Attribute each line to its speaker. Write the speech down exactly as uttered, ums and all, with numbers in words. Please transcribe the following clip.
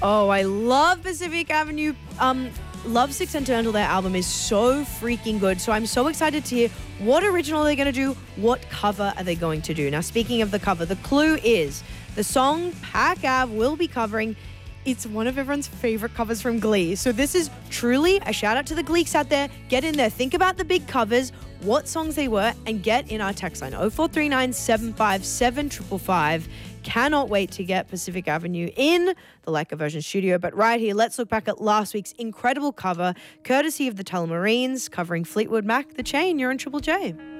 Speaker 1: Oh, I love Pacific Avenue. Um, Love Six Eternal, their album is so freaking good. So I'm so excited to hear what original they're going to do, what cover are they going to do. Now, speaking of the cover, the clue is the song Pac Ave will be covering. It's one of everyone's favorite covers from Glee. So this is truly a shout out to the Gleeks out there. Get in there. Think about the big covers, what songs they were, and get in our text line oh four three nine, seven five seven, five five five. Cannot wait to get Pacific Avenue in the Leica Version studio. But right here, let's look back at last week's incredible cover, courtesy of the Tullamarines, covering Fleetwood Mac, The Chain. You're on Triple J.